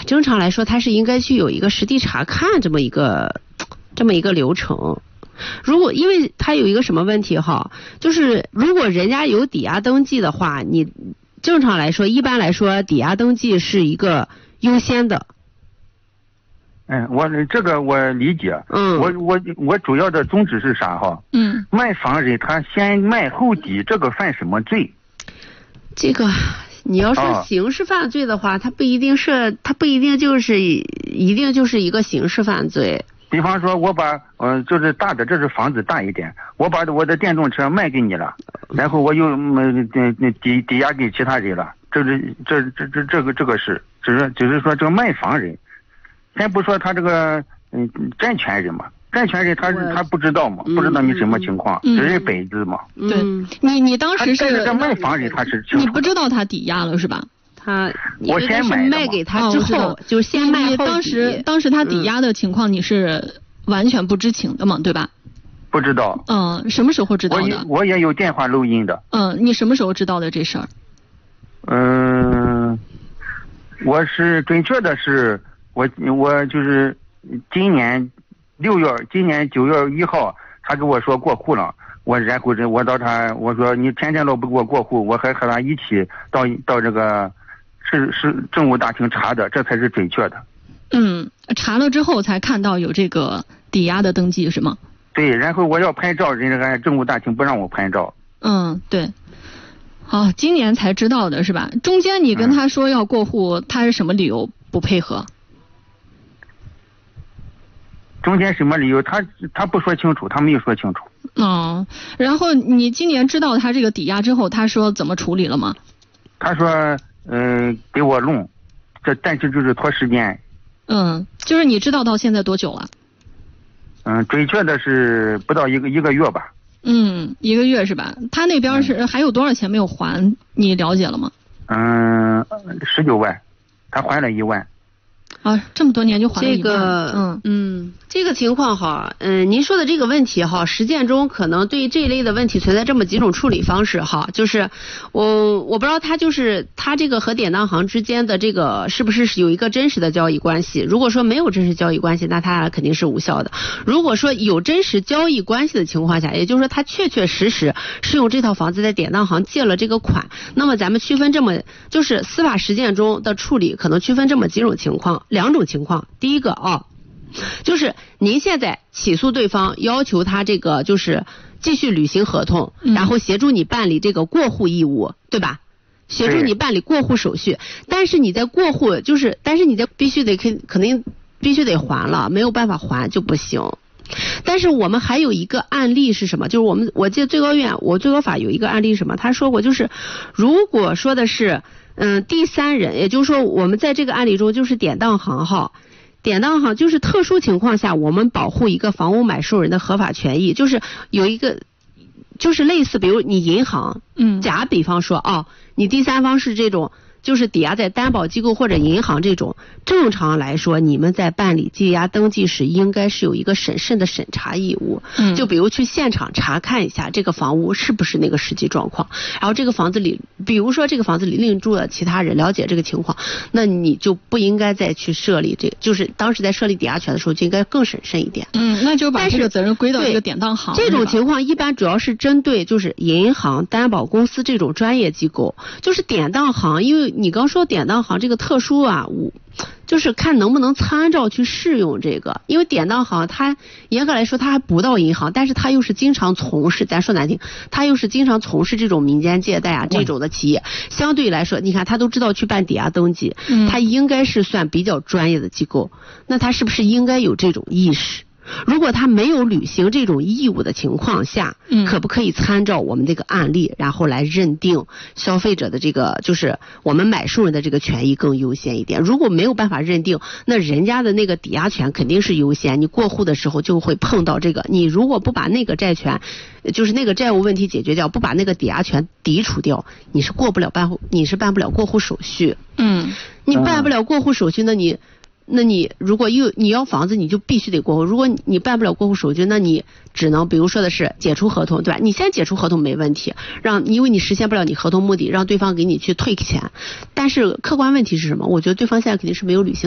正常来说它是应该去有一个实地查看这么一个流程。如果因为它有一个什么问题哈，就是如果人家有抵押登记的话，你正常来说一般来说抵押登记是一个优先的。 我这个我理解。我主要的宗旨是啥哈？卖房人他先卖后抵，这个犯什么罪？ 这个你要说刑事犯罪的话，它不一定就是一个刑事犯罪。 比方说我把就是大的，这是房子大一点，我把我的电动车卖给你了，然后我又抵押给其他人了，这个是只是说这个卖房人，先不说他这个占权人嘛，占权人他不知道嘛，不知道你什么情况，只是本子嘛。 对，你当时是这卖房人他是你不知道他抵押了是吧？ 我先卖给他之后，就先卖后抵。当时他抵押的情况你是完全不知情的嘛，对吧？ 不知道。 什么时候知道的？ 我也有电话录音的。 你什么时候知道的这事儿？ 我是准确的是我就是今年9月1号，他跟我说过户了。然后我到他，我说你天天都不给我过户，我还和他一起到这个是政务大厅查的，这才是准确的。 查了之后才看到有这个抵押的登记是吗？ 对，然后我要拍照，人家政务大厅不让我拍照。 对。好，今年才知道的是吧？中间你跟他说要过户，他是什么理由不配合？ 中间什么理由？他不说清楚，他没有说清楚。 然后你今年知道他这个抵押之后，他说怎么处理了吗？ 他说给我弄，但是就是拖时间。 就是你知道到现在多久了？ 准确的是不到一个月吧。 1个月是吧？他那边是还有多少钱没有还？你了解了吗 ？19万，他还了1万。 这么多年就还了1万。 这个这个情况哈，您说的这个问题哈，实践中可能对这一类的问题存在这么几种处理方式哈，就是我不知道他这个和典当行之间的这个是不是有一个真实的交易关系？如果说没有真实交易关系，那他肯定是无效的。如果说有真实交易关系的情况下，也就是说他确确实实是用这套房子在典当行借了这个款，那么咱们区分就是司法实践中的处理可能区分这么2种情况。第一个就是您现在起诉对方，要求他这个就是继续履行合同，然后协助你办理这个过户义务，对吧？协助你办理过户手续，但是你在过户必须得肯定必须得还了，没有办法还就不行。但是我们还有一个案例是什么？就是我记得最高法有一个案例是什么？他说过，就是如果说的是第三人，也就是说我们在这个案例中就是典当行就是特殊情况下我们保护一个房屋买受人的合法权益，就是有一个就是类似比如你银行假比方说你第三方是这种就是抵押在担保机构或者银行这种，正常来说你们在办理借押登记时应该是有一个审慎的审查义务，就比如去现场查看一下这个房屋是不是那个实际状况，然后这个房子里比如说这个房子里另住了其他人，了解这个情况，那你就不应该再去设立就是当时在设立抵押权的时候就应该更审慎一点。 那就把这个责任归到这个典当行。 这种情况一般主要是针对就是银行、担保公司这种专业机构，就是典当行，因为你刚说典当行这个特殊就是看能不能参照去适用这个，因为典当行它严格来说它还不到银行，但是它又是经常从事，咱说难听，它又是经常从事这种民间借贷这种的企业，相对来说你看它都知道去办抵押登记，它应该是算比较专业的机构，那它是不是应该有这种意识？如果他没有履行这种义务的情况下，可不可以参照我们这个案例，然后来认定消费者的这个就是我们买受人的这个权益更优先一点？如果没有办法认定，那人家的那个抵押权肯定是优先，你过户的时候就会碰到这个，你如果不把那个债权就是那个债务问题解决掉，不把那个抵押权抵除掉，你是办不了过户手续。你办不了过户手续，那你如果你要房子，你就必须得过户。如果你办不了过户手续，那你只能比如说的是解除合同，对吧？你先解除合同没问题，因为你实现不了你合同目的，让对方给你去退钱。但是客观问题是什么？我觉得对方现在肯定是没有履行